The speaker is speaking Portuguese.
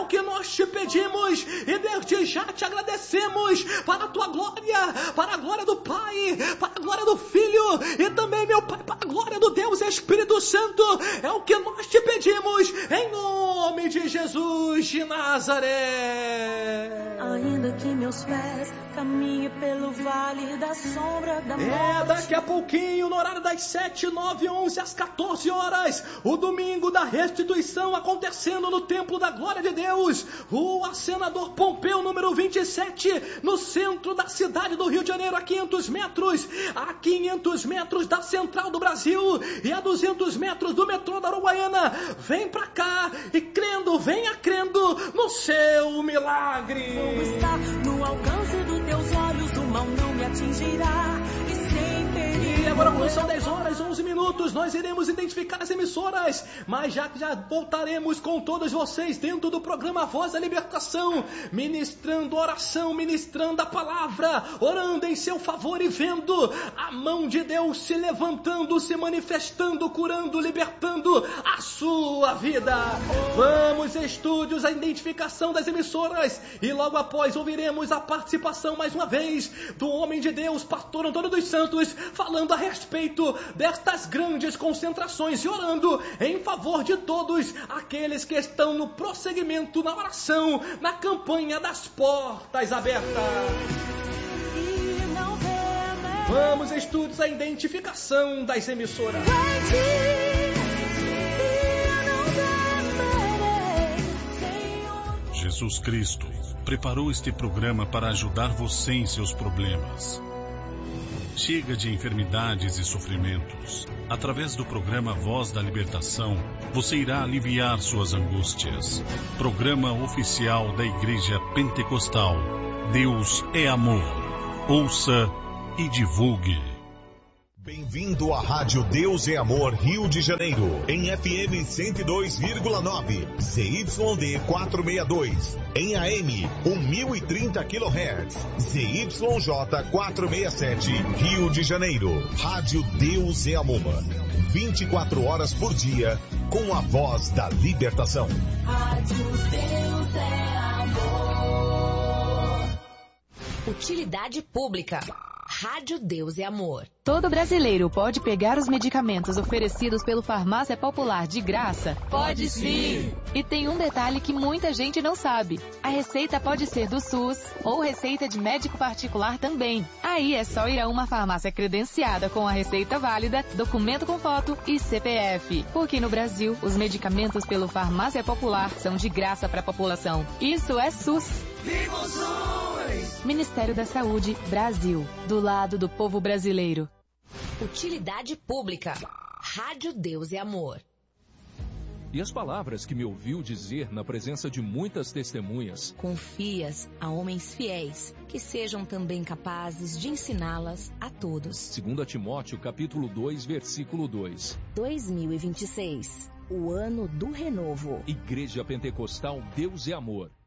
que nós te pedimos e desde já te agradecemos para a tua glória, para a glória do Pai, para a glória do Filho e também, meu Pai, para a glória do Deus Espírito Santo. É o que nós te pedimos em nome de Jesus de Nazaré. Ainda que meus pés caminhem pelo vale da sombra da morte. Daqui a pouquinho, no horário das 7, 9, 11 às 14 horas, o domingo da restituição acontecendo no Templo da Glória de Deus, Rua Senador Pompeu, número 27, no centro da cidade do Rio de Janeiro, a 500 metros da Central do Brasil e a 200 metros do metrô da Uruguaiana. Vem pra cá e crendo, venha crendo no seu milagre. Vou estar no alcance dos teus olhos, o mal não me atingirá. E agora, quando são 10 horas, 11 minutos, nós iremos identificar as emissoras, mas já voltaremos com todos vocês dentro do programa Voz da Libertação, ministrando oração, ministrando a palavra, orando em seu favor e vendo a mão de Deus se levantando, se manifestando, curando, libertando a sua vida. Vamos, estúdios, a identificação das emissoras e logo após ouviremos a participação mais uma vez do homem de Deus, pastor Antônio dos Santos, falando a respeito destas grandes concentrações e orando em favor de todos aqueles que estão no prosseguimento, na oração, na campanha das portas abertas. Vamos, estúdios, a identificação das emissoras. Jesus Cristo preparou este programa para ajudar você em seus problemas. Chega de enfermidades e sofrimentos. Através do programa Voz da Libertação, você irá aliviar suas angústias. Programa oficial da Igreja Pentecostal. Deus é amor. Ouça e divulgue. Bem-vindo à Rádio Deus é Amor Rio de Janeiro, em FM 102,9, ZYD 462, em AM 1030 kHz, ZYJ 467, Rio de Janeiro. Rádio Deus é Amor, 24 horas por dia, com a voz da libertação. Rádio Deus é amor. Utilidade pública. Rádio Deus é Amor. Todo brasileiro pode pegar os medicamentos oferecidos pelo Farmácia Popular de graça? Pode sim! E tem um detalhe que muita gente não sabe. A receita pode ser do SUS ou receita de médico particular também. Aí é só ir a uma farmácia credenciada com a receita válida, documento com foto e CPF. Porque no Brasil, os medicamentos pelo Farmácia Popular são de graça para a população. Isso é SUS. Viva o SUS! Ministério da Saúde, Brasil. Do lado do povo brasileiro. Utilidade pública. Rádio Deus é Amor. E as palavras que me ouviu dizer na presença de muitas testemunhas. Confias a homens fiéis, que sejam também capazes de ensiná-las a todos. 2 Timóteo, capítulo 2, versículo 2. 2026, o ano do renovo. Igreja Pentecostal Deus é Amor.